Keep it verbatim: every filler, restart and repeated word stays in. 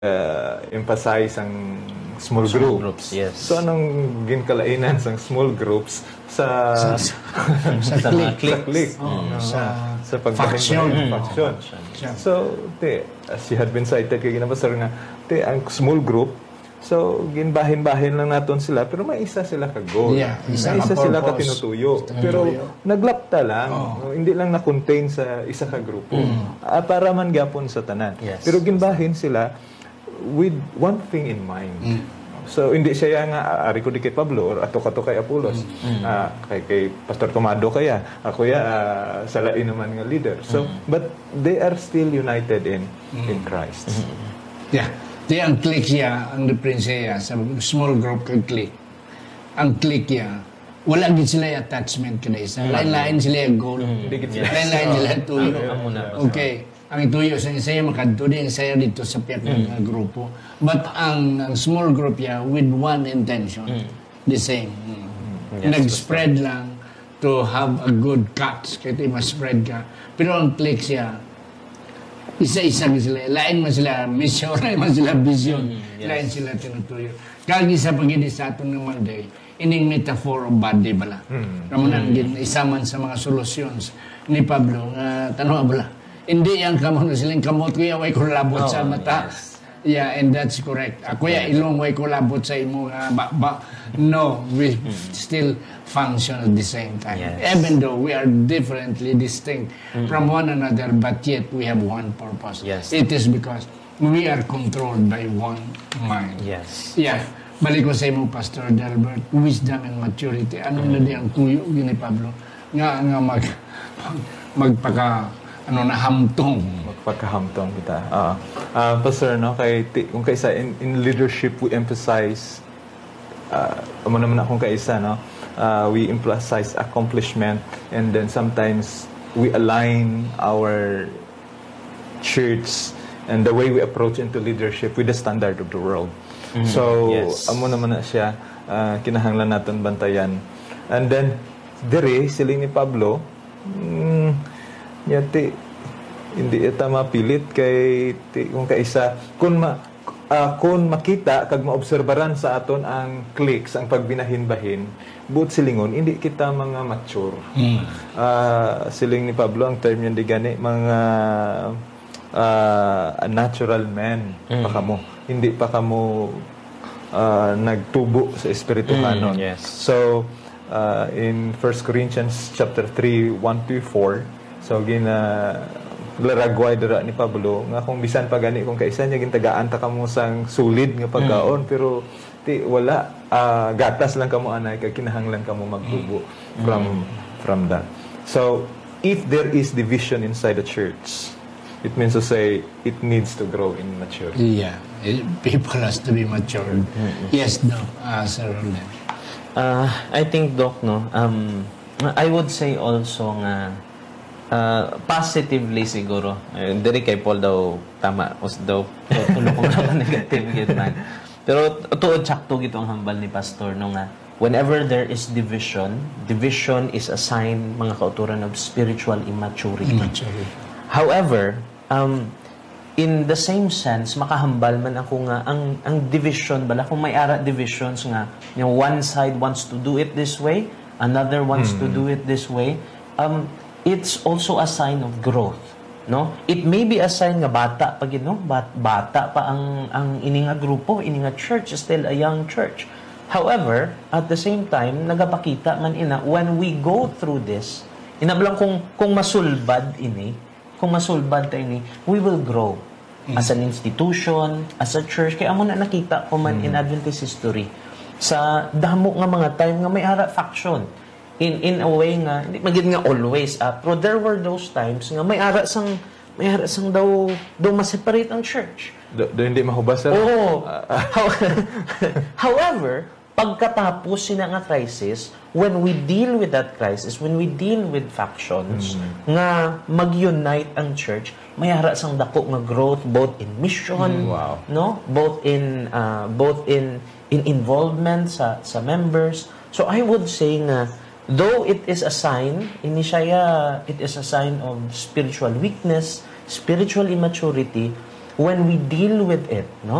uh, emphasize ang small, Small group. groups, yes. So anong ginkalainan sa small groups sa Sa, sa, sa Sa mga click. click, Oh, Oo. sa sa pagbahin- faction. bahin- Mm. faction. Yeah. So, te, as you had been cited kay Ginapastor nga, te, ang small group, so, ginbahin-bahin lang naton sila, pero may isa sila ka-goal. Yeah, isa may isa ka sila purpose. ka-tinutuyo. Tinutuyo. Pero, naglapta lang. Oh. Hindi lang na-contain sa isa ka-grupo. Ah, para man gapon sa tanan. Yes. Pero ginbahin sila with one thing in mind. So, hindi siya nga, ari ko di kay Pablo, or ato kato kay Apolos, ah, kay, kay Pastor Tomado kaya, ako ya, ah, salain naman nga leader. So, but they are still united in in Christ. Yeah. Di ang click siya, ang reference siya sa small group kag click. Ang click siya, wala gid sila yung attachment kada isa. Lain-lain sila yung goal. Hindi gid sila. Lain-lain sila yung tuyo. Amo na. Okay. Ang tuyo sa isa makadto din saya dito sa piyak nga grupo. But ang, ang small group ya with one intention, the same. Yes, Nag-spread lang to have a good cuts kaya ma-spread ka. Pero ang click siya, isa-isa sila. Lain man sila mission, lain man sila vision. yes. Lain sila tinutuyo. Kagi sa pagini sa aton ng Monday, ining metaphor of body bala. Mm. Ramunan gin isa man sa mga solutions ni Pablo nga tanong bala. Hindi yang kamo na silang kamot kuya way ko labot sa Oh, mata. yes. Yeah, and that's correct. Ako ya ilong way ko labot sa imo nga ba, ba. No, we still function at the same time. Yes. Even though we are differently distinct from one another, but yet we have one purpose. Yes. It is because we are controlled by one mind. Yes. Yeah. Balik ko sa imo, Pastor Delbert, wisdom and maturity. Ano na di ang tuyo, gini Pablo? Nga, nga mag, mag, magpaka, ano na, hamtong. Magpagkahamtong kita. Ah, ah, Pastor, no, kay, ti- kung kaisa, in, in leadership, we emphasize, uh, amo naman akong kaisa, no? Uh, we emphasize accomplishment, and then sometimes we align our church and the way we approach into leadership with the standard of the world. Mhm. So, Yes. amo naman na siya, uh, kinahanglan natin bantayan. And then, dire, siling ni Pablo, mm, yati, hindi ita mapilit kay ti, kung kaisa, kung ma, ah, kung makita, kag maobserbaran sa aton ang clicks, ang pagbinahin-bahin, buot silingon, hindi kita mga mature. Ah, siling ni Pablo, ang term yun di gani, mga ah, natural man pa kamo. Hindi pa kamo ah, nagtubo sa espirituhanon. Mm, yes. So, uh, in First Corinthians chapter three, one to four, so gina laragway dira ni Pablo nga kung bisan pa gani kung kaisa niya gintagaan ta kamo sang sulid nga pagkaon, pero ti wala ah, gatas lang kamo anay kay kinahanglan kamo magtubo from from that. So, if there is division inside the church, it means to say it needs to grow in maturity. Yeah. Eh, People has to be matured. Yes, no, uh, Sir Roland. Uh, I think, Doc, no, um, I would say also nga, uh, positively siguro, uh, diri kay Paul daw, tama, was daw, tulong ko naman negative gid man. Pero tuod sakto gito ang hambal ni Pastor, no nga, whenever there is division, division is a sign, mga kauturan, of spiritual immaturity. Maturity. However, um, in the same sense, makahambal man ako nga, ang, ang division, bala, kung may ara divisions nga, you know, one side wants to do it this way, another wants to do it this way, um, it's also a sign of growth. No? It may be a sign nga bata pa gid, no? Bat, bata pa ang, ang ininga grupo, ininga church, still a young church. However, at the same time, nagapakita man ina, when we go through this, inablang kung, kung masulbad ini, kung masulbad tayo ni, we will grow as an institution, as a church. Kaya amo na nakita ko man in Adventist history sa damo nga mga time nga may ara faction. In in a way nga, hindi magid nga always, ah, pero there were those times nga may ara sang may ara sang daw daw ma-separate ang church. Do, do hindi mahubas sir? Oo. How- However, pagkatapos sina nga crisis, when we deal with that crisis, when we deal with factions, nga mag-unite ang church, mayara sang dako nga growth both in mission, Wow. no? Both in uh, both in in involvement sa sa members. So I would say nga though it is a sign, ini siya, it is a sign of spiritual weakness, spiritual immaturity, when we deal with it, no?